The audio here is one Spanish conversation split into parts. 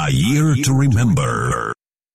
A Year to Remember.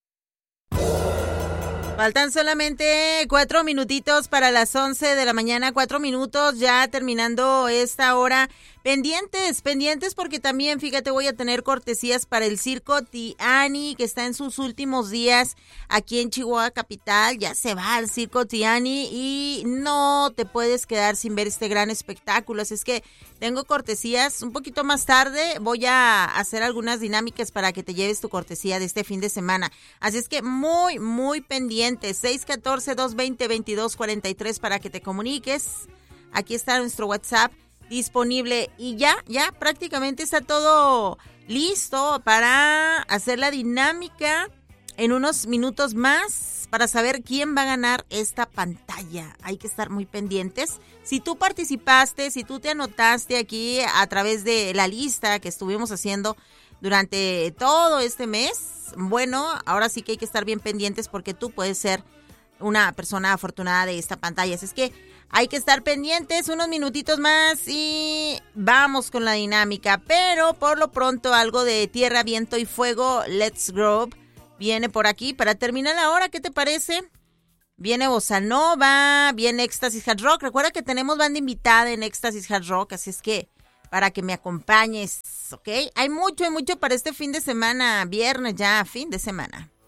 Faltan solamente 4 minutitos para las 11 de la mañana, 4 minutos ya terminando esta hora. Pendientes porque también, fíjate, voy a tener cortesías para el Circo Tiani, que está en sus últimos días aquí en Chihuahua Capital. Ya se va al Circo Tiani y no te puedes quedar sin ver este gran espectáculo. Así es que tengo cortesías. Un poquito más tarde voy a hacer algunas dinámicas para que te lleves tu cortesía de este fin de semana. Así es que muy pendientes. 614-220-2243 para que te comuniques. Aquí está nuestro WhatsApp disponible y ya prácticamente está todo listo para hacer la dinámica en unos minutos más para saber quién va a ganar esta pantalla. Hay que estar muy pendientes. Si tú participaste, si tú te anotaste aquí a través de la lista que estuvimos haciendo durante todo este mes, bueno, ahora sí que hay que estar bien pendientes porque tú puedes ser una persona afortunada de esta pantalla. Así es que hay que estar pendientes unos minutitos más y vamos con la dinámica. Pero por lo pronto algo de Tierra, Viento y Fuego, Let's Grow viene por aquí para terminar la hora. ¿Qué te parece? Viene Bossa Nova, viene Éxtasis Hard Rock. Recuerda que tenemos banda invitada en Éxtasis Hard Rock, así es que para que me acompañes, ¿ok? Hay mucho para este fin de semana, viernes ya, fin de semana.